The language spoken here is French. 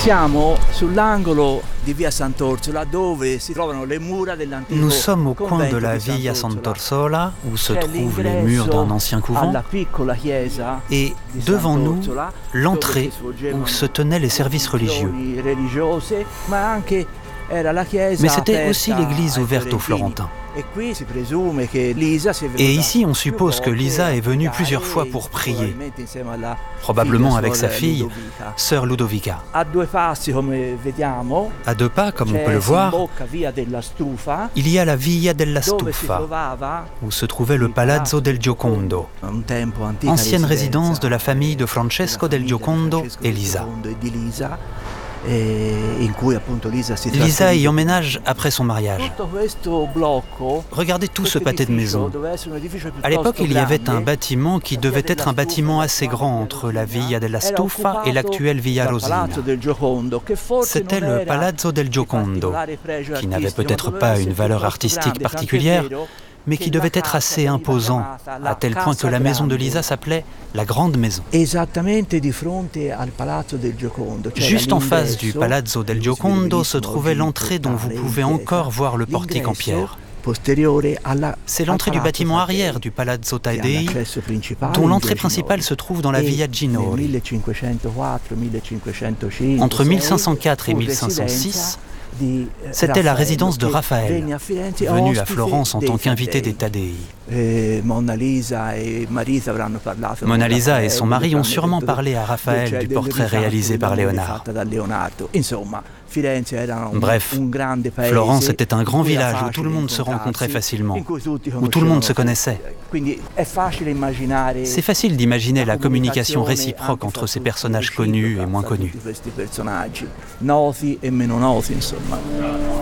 Nous sommes au coin de la Via Sant'Orsola, où se trouvent les murs d'un ancien couvent, et devant nous, l'entrée où se tenaient les services religieux. Mais c'était aussi l'église ouverte aux Florentins. Et ici, on suppose que Lisa est venue plusieurs fois pour prier, probablement avec sa fille, sœur Ludovica. À 2 pas, comme on peut le voir, il y a la Via della Stufa, où se trouvait le Palazzo del Giocondo, ancienne résidence de la famille de Francesco del Giocondo et Lisa. Lisa y emménage après son mariage. Regardez tout ce pâté de maisons. À l'époque, il y avait un bâtiment qui devait être un bâtiment assez grand entre la Via della Stufa et l'actuelle Via Rosina. C'était le Palazzo del Giocondo, qui n'avait peut-être pas une valeur artistique particulière, mais qui devait être assez imposant, à tel point que la maison de Lisa s'appelait la Grande Maison. Juste en face du Palazzo del Giocondo se trouvait l'entrée dont vous pouvez encore voir le portique en pierre. C'est l'entrée du bâtiment arrière du Palazzo Taddei, dont l'entrée principale se trouve dans la Via Ginori. Entre 1504 et 1506, c'était la résidence de Raphaël, venu à Florence en tant qu'invité des Taddei. Mona Lisa et son mari ont sûrement parlé à Raphaël du portrait réalisé par Léonard. Bref, Florence était un grand village où tout le monde se rencontrait facilement, où tout le monde se connaissait. C'est facile d'imaginer la communication réciproque entre ces personnages connus et moins connus.